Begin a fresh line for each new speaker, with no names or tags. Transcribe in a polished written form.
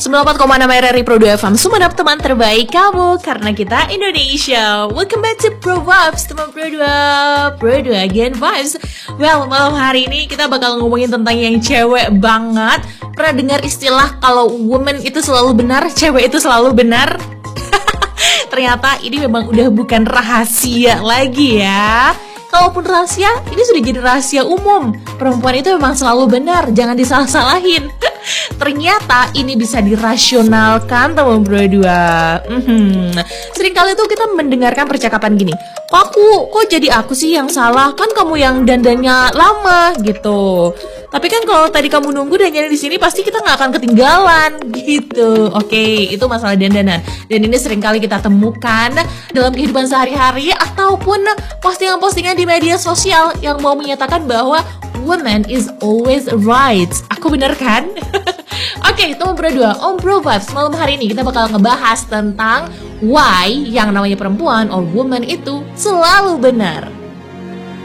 94,6 RRI Pro 2 FM, Sumenep, teman terbaik kamu, karena kita Indonesia. Welcome back to Pro Vibes, teman Pro 2 again vibes. Well, malam hari ini kita bakal ngomongin tentang yang cewek banget. Pernah dengar istilah kalau woman itu selalu benar, cewek itu selalu benar? Ternyata ini memang udah bukan rahasia lagi ya. Kalaupun rahasia, ini sudah jadi rahasia umum. Perempuan itu memang selalu benar, jangan disalah-salahin. Ternyata ini bisa dirasionalkan, teman Pro 2. Seringkali tuh kita mendengarkan percakapan gini, kok jadi aku sih yang salah? Kan kamu yang dandannya lama gitu. Tapi kan kalau tadi kamu nunggu dan nyari di sini, pasti kita nggak akan ketinggalan gitu. Oke, itu masalah dandanan. Dan ini seringkali kita temukan dalam kehidupan sehari-hari ataupun postingan-postingan di media sosial yang mau menyatakan bahwa woman is always right. Aku bener kan? Oke, teman Pro 2, Om Pro Vibes, malam hari ini kita bakal ngebahas tentang why yang namanya perempuan or woman itu selalu benar.